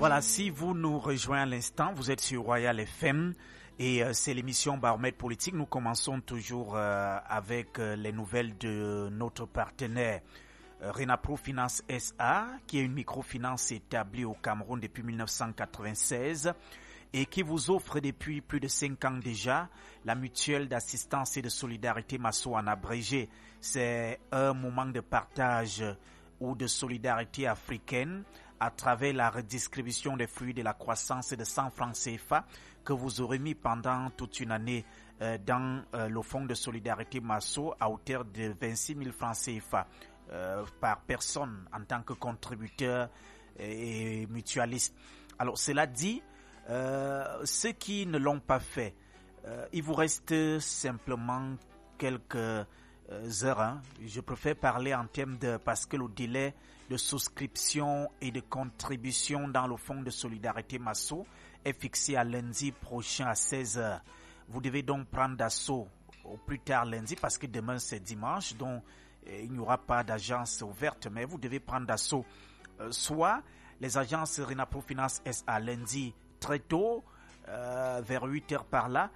Voilà, si vous nous rejoignez à l'instant, vous êtes sur Royal FM et c'est l'émission Baromètre Politique. Nous commençons toujours avec les nouvelles de notre partenaire Renapro Finance SA, qui est une microfinance établie au Cameroun depuis 1996 et qui vous offre depuis plus de 5 ans déjà la mutuelle d'assistance et de solidarité Masso en abrégé. C'est un moment de partage ou de solidarité africaine à travers la redistribution des fruits de la croissance de 100 francs CFA que vous aurez mis pendant toute une année dans le fonds de solidarité Masso à hauteur de 26 000 francs CFA par personne en tant que contributeur et mutualiste. Alors cela dit, ceux qui ne l'ont pas fait, il vous reste simplement quelques heures. Hein. Je préfère parler en termes de parce que le délai de souscription et de contribution dans le fonds de solidarité Masso est fixé à lundi prochain à 16h. Vous devez donc prendre d'assaut au plus tard lundi parce que demain c'est dimanche, donc il n'y aura pas d'agence ouverte, mais vous devez prendre d'assaut soit les agences Renapro Finance SA lundi très tôt, vers 8h par là,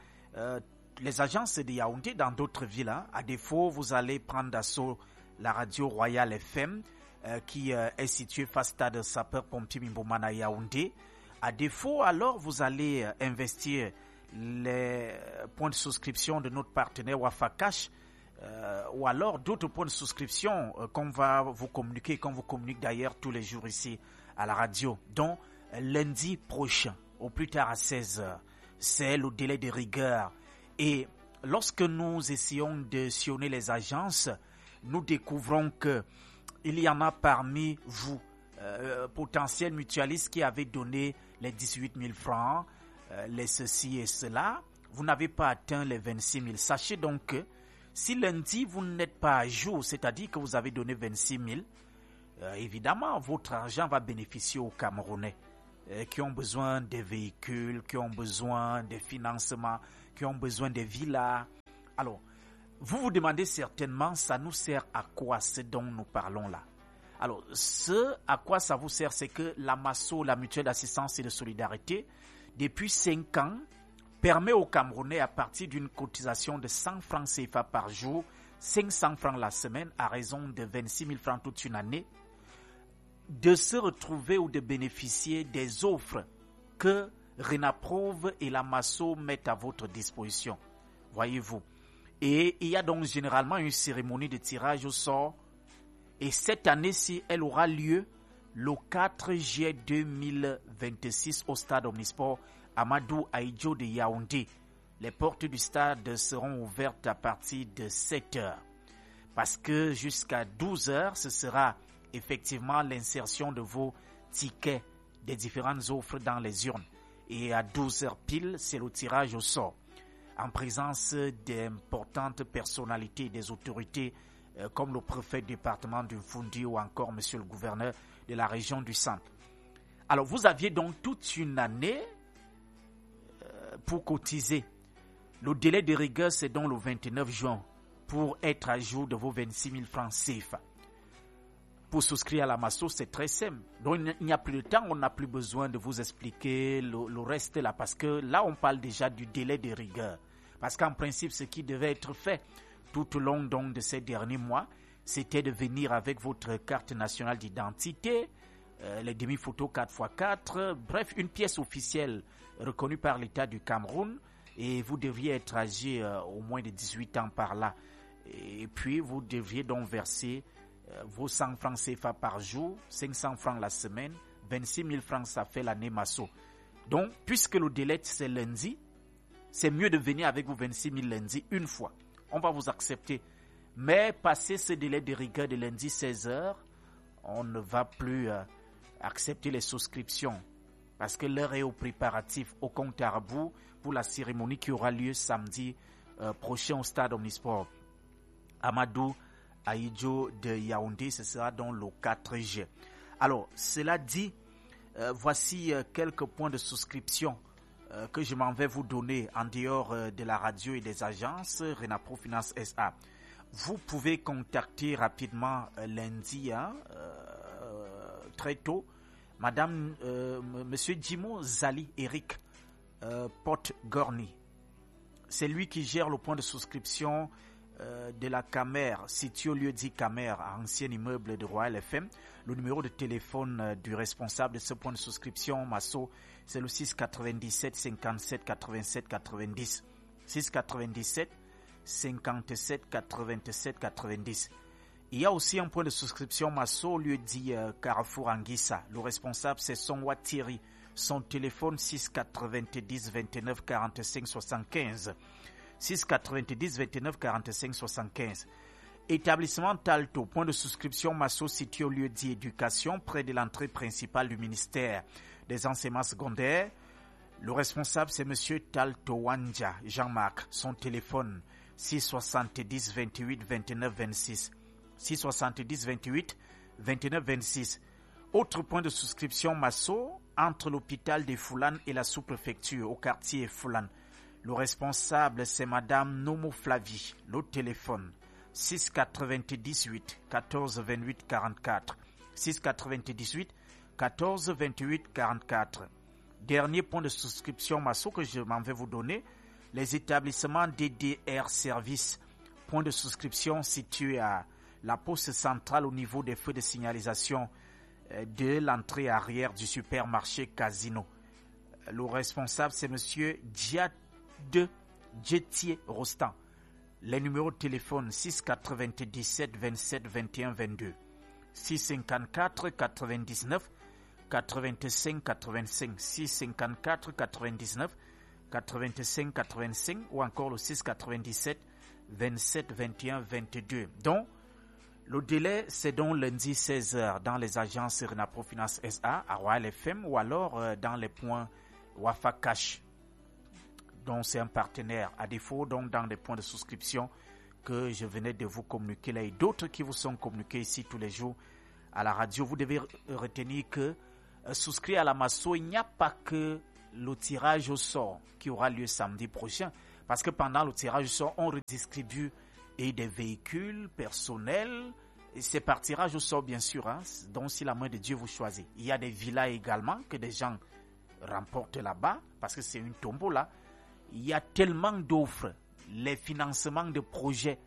les agences de Yaoundé dans d'autres villes. Hein. À défaut, vous allez prendre d'assaut la radio Royal FM qui est située face stade sapeur-pompier Mimbomana Yaoundé. À défaut, alors, vous allez investir les points de souscription de notre partenaire Wafa Cash ou alors d'autres points de souscription qu'on va vous communiquer, qu'on vous communique d'ailleurs tous les jours ici à la radio. Donc, lundi prochain, au plus tard à 16h, c'est le délai de rigueur. Et lorsque nous essayons de sillonner les agences, nous découvrons que il y en a parmi vous, potentiels mutualistes qui avaient donné les 18 000 francs, les ceci et cela. Vous n'avez pas atteint les 26 000. Sachez donc que si lundi vous n'êtes pas à jour, c'est-à-dire que vous avez donné 26 000, évidemment votre argent va bénéficier aux Camerounais qui ont besoin de véhicules, qui ont besoin de financement, qui ont besoin de villas. Alors, vous vous demandez certainement, ça nous sert à quoi ce dont nous parlons là? Alors, ce à quoi ça vous sert, c'est que la Masso, la mutuelle d'assistance et de solidarité, depuis 5 ans, permet aux Camerounais, à partir d'une cotisation de 100 francs CFA par jour, 500 francs la semaine, à raison de 26 000 francs toute une année, de se retrouver ou de bénéficier des offres que Renaprove et la Masso mettent à votre disposition. Voyez-vous. Et il y a donc généralement une cérémonie de tirage au sort. Et cette année-ci, elle aura lieu le 4 juillet 2026 au stade Omnisport Amadou Ahidjo de Yaoundé. Les portes du stade seront ouvertes à partir de 7h. Parce que jusqu'à 12h, ce sera effectivement l'insertion de vos tickets des différentes offres dans les urnes. Et à 12h pile, c'est le tirage au sort. En présence d'importantes personnalités et des autorités comme le préfet du département du Fundi ou encore monsieur le gouverneur de la région du Centre. Alors vous aviez donc toute une année pour cotiser. Le délai de rigueur c'est donc le 29 juin pour être à jour de vos 26 000 francs CFA. Pour souscrire à la Masso, c'est très simple. Donc, il n'y a plus de temps, on n'a plus besoin de vous expliquer le reste là, parce que là, on parle déjà du délai de rigueur. Parce qu'en principe, ce qui devait être fait tout au long donc, de ces derniers mois, c'était de venir avec votre carte nationale d'identité, les demi-photos 4x4, bref, une pièce officielle reconnue par l'État du Cameroun, et vous deviez être âgé au moins de 18 ans par là. Et puis, vous deviez donc verser vos 100 francs CFA par jour, 500 francs la semaine, 26 000 francs ça fait l'année Masso. Donc, puisque le délai c'est lundi, c'est mieux de venir avec vos 26 000 lundi une fois. On va vous accepter. Mais passer ce délai de rigueur de lundi 16h, on ne va plus accepter les souscriptions. Parce que l'heure est au préparatif, au compte à rebours pour la cérémonie qui aura lieu samedi prochain au stade Omnisport. Amadou Ahidjo de Yaoundé, ce sera dans le 4 juillet. Alors, cela dit, voici quelques points de souscription que je m'en vais vous donner en dehors de la radio et des agences Renapro Finance SA. Vous pouvez contacter rapidement lundi, très tôt, Monsieur Jimo Zali Eric Porte-Gorny. C'est lui qui gère le point de souscription de la Camère, situé au lieu dit Camère, ancien immeuble de Royal FM. Le numéro de téléphone du responsable de ce point de souscription, Masso, c'est le 697 57 87 90. 697 57 87 90. Il y a aussi un point de souscription Masso, au lieu dit Carrefour Anguissa. Le responsable, c'est Sonwa Thierry. Son téléphone 690 29 45 75. 690 29 45 75. Établissement Talto, point de souscription Masso situé au lieu dit éducation, près de l'entrée principale du ministère des enseignements secondaires. Le responsable, c'est monsieur Talto Wanja Jean-Marc. Son téléphone 670 28 29 26. 670 28 29 26. Autre point de souscription Masso, entre l'hôpital de Foulane et la sous-préfecture au quartier Foulane. Le responsable, c'est madame Nomo Flavie. Le téléphone 698 14 28 44. 698 14 28 44. Dernier point de souscription Masso que je m'en vais vous donner, les établissements DDR Service. Point de souscription situé à la poste centrale au niveau des feux de signalisation de l'entrée arrière du supermarché Casino. Le responsable, c'est monsieur Diade Djetier Rostan. Les numéros de téléphone 697 27 21 22. 654 99 85 85. 654 99 85 85 ou encore le 697 27 21 22. Donc, le délai, c'est donc lundi 16h dans les agences Renapro Finance SA à Royal FM ou alors dans les points Wafa Cash, dont c'est un partenaire. À défaut, donc dans les points de souscription que je venais de vous communiquer là et d'autres qui vous sont communiqués ici tous les jours à la radio. Vous devez retenir que souscrire à la Masso, il n'y a pas que le tirage au sort qui aura lieu samedi prochain. Parce que pendant le tirage au sort, on redistribue et des véhicules personnels. Et c'est par tirage au sort, bien sûr. Donc, si la main de Dieu vous choisit. Il y a des villas également que des gens remportent là-bas parce que c'est une tombola. Il y a tellement d'offres. Les financements de projets,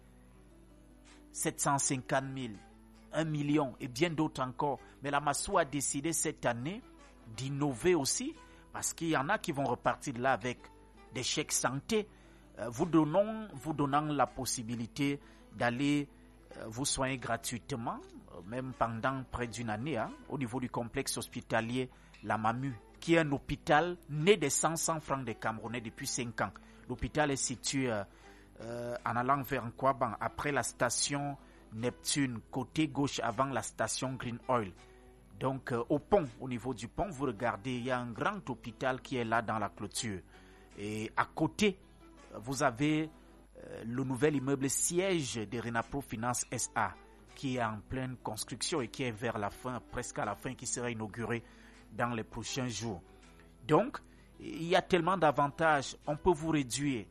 750 000, 1 million et bien d'autres encore. Mais la Masso a décidé cette année d'innover aussi parce qu'il y en a qui vont repartir de là avec des chèques santé. Vous donnant la possibilité d'aller vous soigner gratuitement, même pendant près d'une année, au niveau du complexe hospitalier La Mamu, qui est un hôpital né des 500 francs des Camerounais depuis 5 ans. L'hôpital est situé en allant vers Nkwaban, après la station Neptune, côté gauche avant la station Green Oil. Donc au pont, au niveau du pont, vous regardez, il y a un grand hôpital qui est là dans la clôture. Et à côté, vous avez le nouvel immeuble siège de Renapro Finance SA qui est en pleine construction et qui est vers la fin, presque à la fin, qui sera inauguré dans les prochains jours. Donc, il y a tellement d'avantages. On peut vous réduire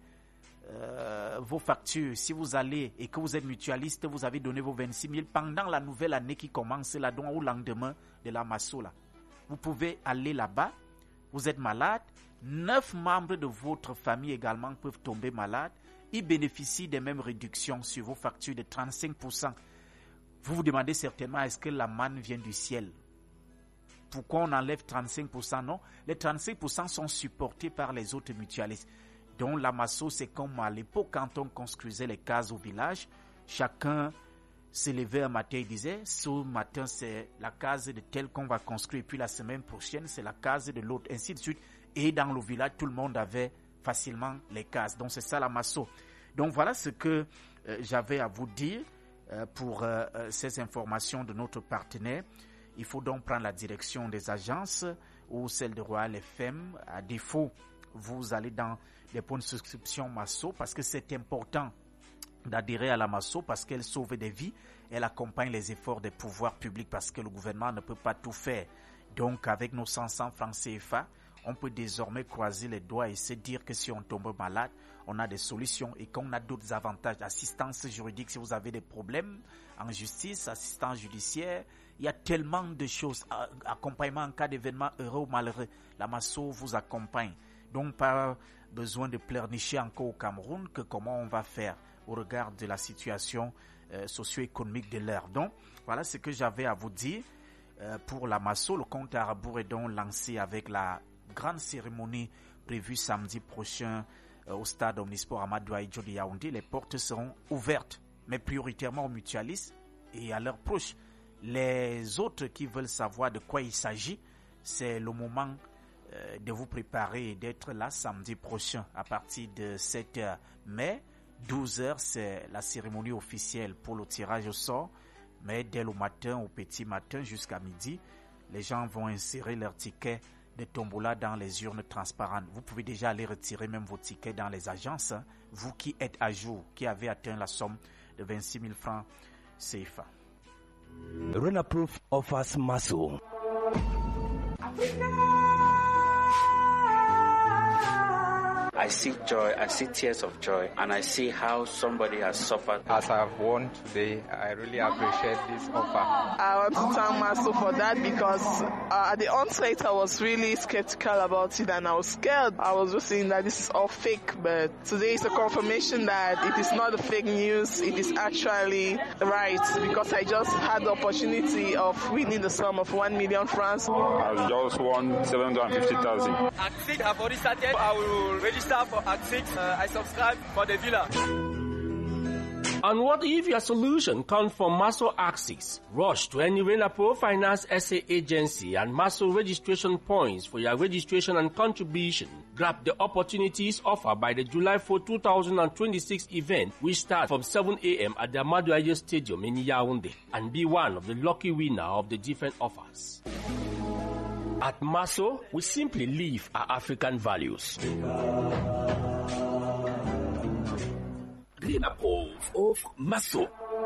vos factures. Si vous allez et que vous êtes mutualiste, vous avez donné vos 26 000 pendant la nouvelle année qui commence là, donc au lendemain de la Masso là. Vous pouvez aller là-bas. Vous êtes malade. 9 membres de votre famille également peuvent tomber malades. Ils bénéficient des mêmes réductions sur vos factures de 35%. Vous vous demandez certainement, est-ce que la manne vient du ciel? Pourquoi on enlève 35%? Non, les 35% sont supportés par les autres mutualistes. Donc la Masso, c'est comme à l'époque quand on construisait les cases au village. Chacun se levait un matin et disait, ce matin c'est la case de tel qu'on va construire, puis la semaine prochaine c'est la case de l'autre, ainsi de suite. Et dans le village, tout le monde avait facilement les cases. Donc c'est ça la Masso. Donc voilà ce que j'avais à vous dire pour ces informations de notre partenaire. Il faut donc prendre la direction des agences ou celle de Royal FM. À défaut, vous allez dans les points de souscription Masso parce que c'est important d'adhérer à la Masso parce qu'elle sauve des vies. Elle accompagne les efforts des pouvoirs publics parce que le gouvernement ne peut pas tout faire. Donc avec nos 500 francs CFA, on peut désormais croiser les doigts et se dire que si on tombe malade, on a des solutions et qu'on a d'autres avantages. Assistance juridique si vous avez des problèmes en justice, assistance judiciaire Il y a tellement de choses. Accompagnement en cas d'événement heureux ou malheureux. La Masso vous accompagne. Donc, pas besoin de pleurnicher encore au Cameroun que comment on va faire au regard de la situation socio-économique de l'heure. Donc, voilà ce que j'avais à vous dire. Pour la Masso, le compte à rebours est donc lancé avec la grande cérémonie prévue samedi prochain au stade Omnisport Amadou Ahidjo de Yaoundé. Les portes seront ouvertes, mais prioritairement aux mutualistes et à leurs proches. Les autres qui veulent savoir de quoi il s'agit, c'est le moment de vous préparer et d'être là samedi prochain à partir de 7h. Mais 12h, c'est la cérémonie officielle pour le tirage au sort. Mais dès le matin, au petit matin jusqu'à midi, les gens vont insérer leurs tickets de tombola dans les urnes transparentes. Vous pouvez déjà aller retirer même vos tickets dans les agences. Vous qui êtes à jour, qui avez atteint la somme de 26 000 francs CFA. Renaproof offers Masso. I see joy, I see tears of joy, and I see how somebody has suffered. As I've won today, I really appreciate this offer. I want to thank Masso for that because at the onset I was really skeptical about it and I was scared. I was just saying that this is all fake, but today is a confirmation that it is not a fake news, it is actually right because I just had the opportunity of winning the sum of 1 million francs. I just won 750,000. Axix have already started. I will register for Axix. I subscribe for the villa. And what if your solution comes from Masso Axis? Rush to any Renaproof Finance SA agency and Masso registration points for your registration and contribution. Grab the opportunities offered by the July 4, 2026 event, which starts from 7 a.m. at the Amadou Ahidjo Stadium in Yaoundé, and be one of the lucky winners of the different offers. At Masso, we simply live our African values. Renaproof of Masso.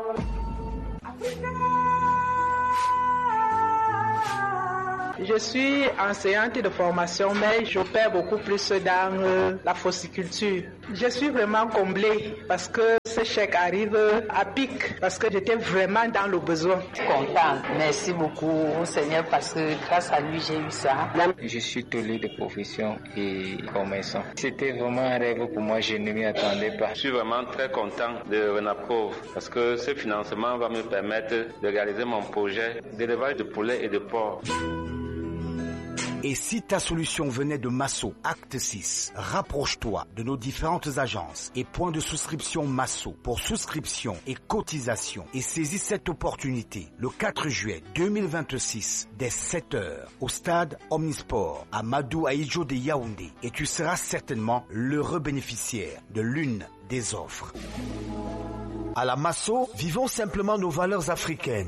Je suis enseignante de formation, mais j'opère beaucoup plus dans la fossiculture. Je suis vraiment comblée parce que ce chèque arrive à pic, parce que j'étais vraiment dans le besoin. Contente. Merci beaucoup au Seigneur parce que grâce à lui, j'ai eu ça. Je suis tolé de profession et commerçant. C'était vraiment un rêve pour moi, je ne m'y attendais pas. Je suis vraiment très content de Renaproof parce que ce financement va me permettre de réaliser mon projet d'élevage de poulets et de porcs. Et si ta solution venait de Masso, acte 6, rapproche-toi de nos différentes agences et points de souscription Masso pour souscription et cotisation et saisis cette opportunité le 4 juillet 2026 dès 7h au stade Omnisport Amadou Ahidjo de Yaoundé et tu seras certainement l'heureux bénéficiaire de l'une des offres. À la Masso, vivons simplement nos valeurs africaines.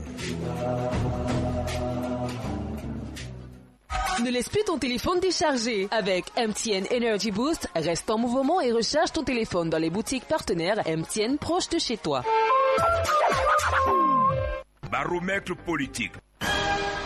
Ne laisse plus ton téléphone déchargé. Avec MTN Energy Boost, reste en mouvement et recharge ton téléphone dans les boutiques partenaires MTN proches de chez toi. Baromètre politique.